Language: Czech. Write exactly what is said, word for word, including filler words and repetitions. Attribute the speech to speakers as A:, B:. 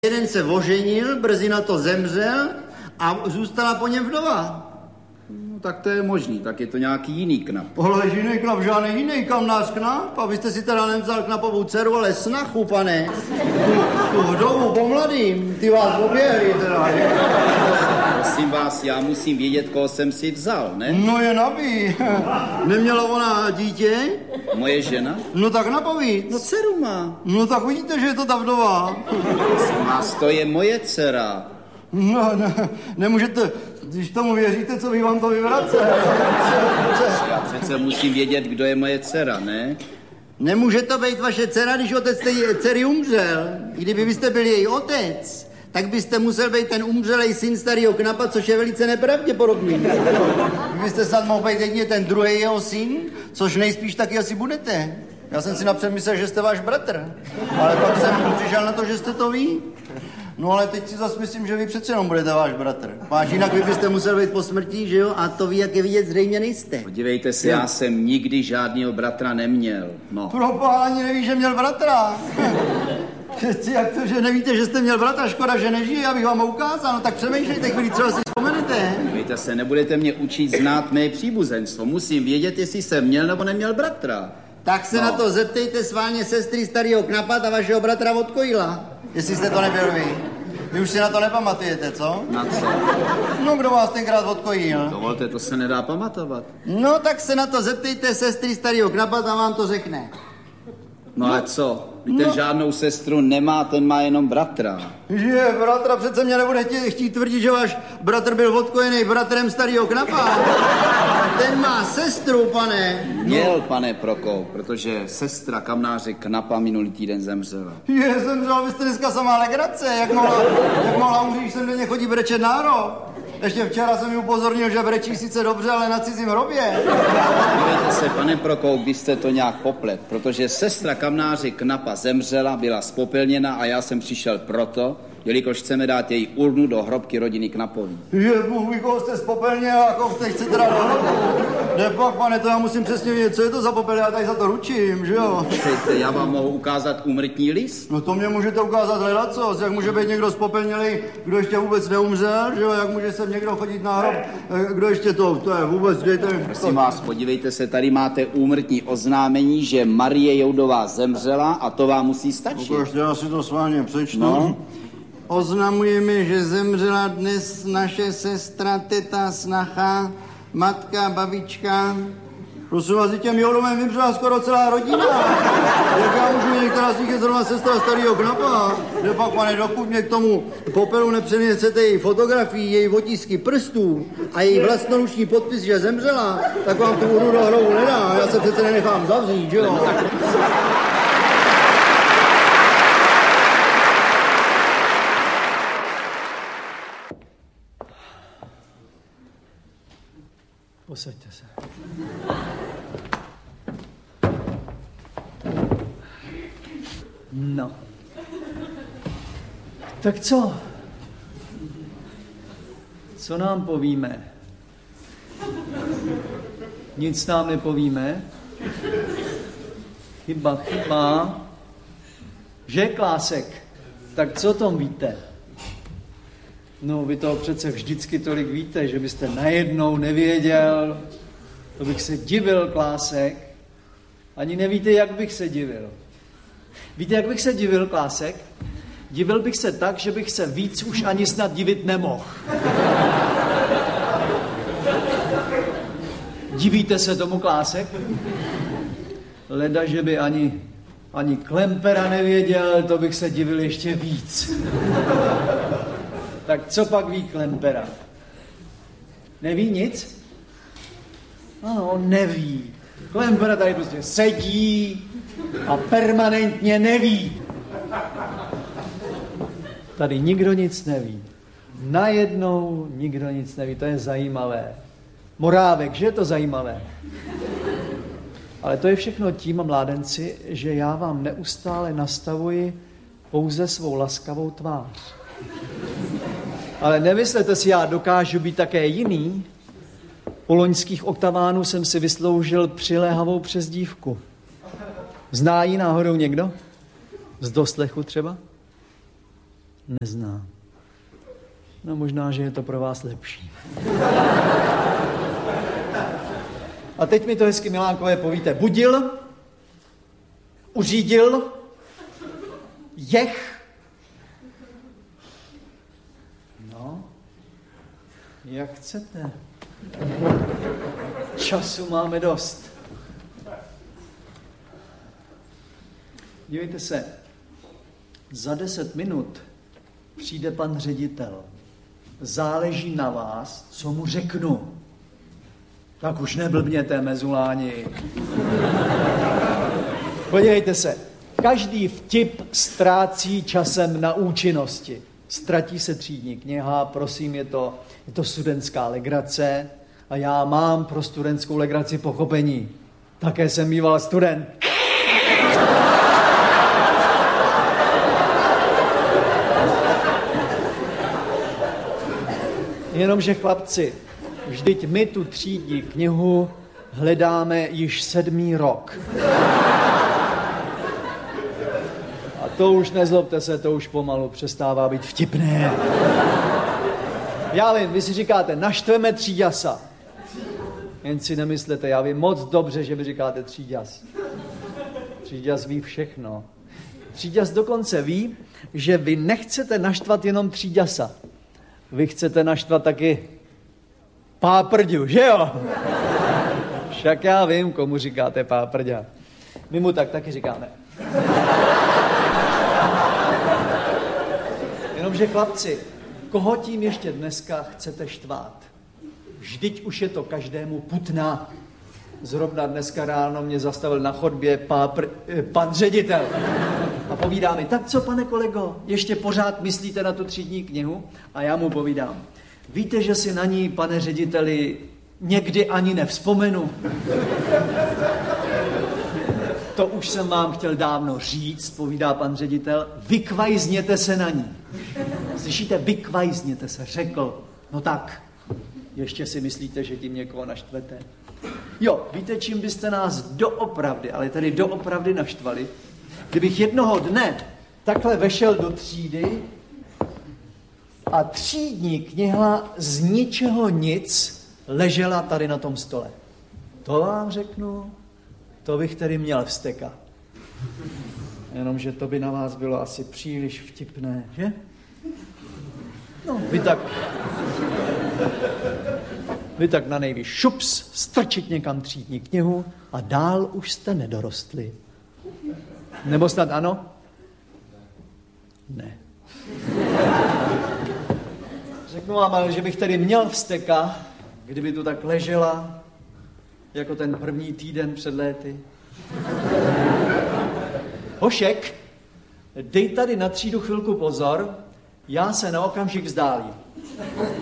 A: Jeden se oženil, brzy na to zemřel a zůstala po něm vdova.
B: No tak to je možný, tak je to nějaký jiný knap.
A: Ale jiný knap, žádný jiný kamnář knap. A vy jste si teda nevzal knapovou dceru, ale snachu, pane. Tu, tu vdovu po mladým, ty vás oběhli teda, že?
B: Prosím vás, já musím vědět, koho jsem si vzal, ne?
A: No je nabí. Neměla ona dítě?
B: Moje žena?
A: No tak napovíc.
B: No dceru má.
A: No tak vidíte, že je to ta vdova.
B: Prosím vás, to je moje dcera.
A: No, ne, nemůžete, když tomu věříte, co by vám to vyvrace.
B: Já přece musím vědět, kdo je moje dcera, ne?
A: Nemůže to být vaše dcera, když otec té dcery umřel. Kdyby byste byl její otec, tak byste musel být ten umřelej syn starého knapa, což je velice nepravděpodobný. Kdybyste snad mohl být jedině ten druhý jeho syn, což nejspíš taky asi budete. Já jsem si napřed myslel, že jste váš bratr, ale pak jsem přišel na to, že jste to ví. No ale teď si zase myslím, že vy přece jenom budete váš bratr. Máš, jinak vy byste musel být po smrti, že jo? A to vy, jak je vidět, zřejmě nejste.
B: Podívejte se, já jsem nikdy žádného bratra neměl, no.
A: Proboha, ani neví, že měl bratra. Jak to, že nevíte, že jste měl bratra, škoda, že nežije, abych vám ho ukázal, no tak přemýšlejte, chvíli třeba si vzpomenete.
B: Podívejte se, nebudete mě učit znát mé příbuzenstvo. Musím vědět, jestli jsem měl nebo neměl bratra.
A: Tak se no. na to zeptejte sválně sestry starého knapa a vašeho bratra od Kojila, jestli jste to nebyl vy. Vy už si na to nepamatujete, co?
B: Na co?
A: No, kdo vás tenkrát odkojil?
B: Dovolte, to se nedá pamatovat.
A: No, tak se na to zeptejte sestry starého knapa a vám to řekne.
B: No, no. ale co? Víte, no. žádnou sestru nemá, ten má jenom bratra.
A: Že, bratra, přece mě nebude chtít, chtít tvrdit, že váš bratr byl odkojený bratrem starého knapa. Ten má sestru, pane.
B: Měl, no. pane Prokop, protože sestra kamnáře knapa minulý týden zemřela.
A: Je, zemřela, vy jste dneska samá legrace. Jak mohla, jak mohla umřít, když jsem do něj chodí brečet na hrob. Ještě včera jsem mi upozornil, že brečí sice dobře, ale na cizím hrobě.
B: Dívejte se, pane Prokop, vy jste to nějak poplet, protože sestra kamnáře knapa zemřela, byla spopelněna a já jsem přišel proto, jelikož chceme dát její urnu do hrobky rodiny Knapový.
A: Je, Bůh, koho jste spopelněl a koho jste chce teda do hrobu. Ne pak, pane, to já musím přesně vědět, co je to za popel, já tady za to ručím, že jo?
B: Počkejte, já vám mohu ukázat úmrtní list?
A: No to mě můžete ukázat hledacos, jak může být někdo spopelnělý, kdo ještě vůbec neumřel, že jo? Jak může sem někdo chodit na hrob, kdo ještě to, to je vůbec, dejte mi.
B: Prosím vás, podívejte se, tady máte úmrtní oznámení, že Marie Joudová zemřela a to vám musí stačit.
A: Ukažte, já si to s vámi přečtu.
B: No.
A: Oznamujeme, že zemřela dnes naše sestra, teta, snacha, matka, babička. Prosím vás, těm Joudovým vymřela skoro celá rodina. Jak já můžu, některá z nich je zrovna sestra starého knapa. Kde pak, pane, dokud mě k tomu popelu nepřenesete její fotografii, její otisky prstů a její vlastnoruční podpis, že zemřela, tak vám tu urnu do hrobu nedá. Já se přece nenechám zavřít, že jo?
C: Posaďte se. No. Tak co? Co nám povíme? Nic nám nepovíme? Chyba, chyba. Že, Klásek? Tak co o tom víte? No, vy toho přece vždycky tolik víte, že byste najednou nevěděl. To bych se divil, Klásek. Ani nevíte, jak bych se divil. Víte, jak bych se divil, Klásek? Divil bych se tak, že bych se víc už ani snad divit nemohl. Divíte se tomu, Klásek? Leda, že by ani, ani Klempera nevěděl, to bych se divil ještě víc. Tak co pak ví Klempera? Neví nic? Ano, neví. Klempera tady prostě sedí a permanentně neví. Tady nikdo nic neví. Najednou nikdo nic neví. To je zajímavé. Morávek, že je to zajímavé? Ale to je všechno tím, mládenci, že já vám neustále nastavuji pouze svou laskavou tvář. Ale nemyslete si, já dokážu být také jiný. U loňských oktavánů jsem si vysloužil přiléhavou přezdívku. Zná ji náhodou někdo? Z doslechu třeba? nezná. No možná, že je to pro vás lepší. A teď mi to hezky, Milánkové, povíte. Budil, uřídil, jech. No, jak chcete. Času máme dost. Dívejte se, za deset minut přijde pan ředitel. Záleží na vás, co mu řeknu. Tak už neblbněte, mezuláni. Podívejte se, každý vtip ztrácí časem na účinnosti. Ztratí se třídní kniha, prosím, je to, je to studentská legrace a já mám pro studentskou legraci pochopení. Také jsem býval student. Jenomže chlapci, vždyť my tu třídní knihu hledáme již sedmý rok. A to už nezlobte se, to už pomalu přestává být vtipné. Já vím, vy si říkáte, naštveme tříďasa. Jen si nemyslete, já vím moc dobře, že vy říkáte tříďas. Tříďas ví všechno. Tříďas dokonce ví, že vy nechcete naštvat jenom tříďasa. Vy chcete naštvat taky páprďu, že jo? Však já vím, komu říkáte páprďa. My mu tak taky říkáme. Jenomže chlapci, koho tím ještě dneska chcete štvát? Vždyť už je to každému putná. Zrovna dneska ráno mě zastavil na chodbě pápr, eh, pan ředitel. A povídá mi, tak co, pane kolego, ještě pořád myslíte na tu třídní knihu? A já mu povídám, víte, že si na ní, pane řediteli, někdy ani nevzpomenu? To už jsem vám chtěl dávno říct, povídá pan ředitel, vykvajzněte se na ní. Slyšíte, vykvajzněte se, řekl. No tak, ještě si myslíte, že tím někoho naštvete? Jo, víte, čím byste nás doopravdy, ale tady doopravdy naštvali? Kdybych jednoho dne takhle vešel do třídy a třídní kniha z ničeho nic ležela tady na tom stole. To vám řeknu, to bych tedy měl vztekat. Jenomže to by na vás bylo asi příliš vtipné, že? No, vy tak... Vy tak na nejvíc šups, strčit někam třídní knihu a dál už jste nedorostli. Nebo snad ano? Ne. Řeknu vám, ale že bych tady měl vzteka, kdyby tu tak ležela, jako ten první týden před léty. Hošek, dej tady na třídu chvilku pozor, já se na okamžik vzdálím.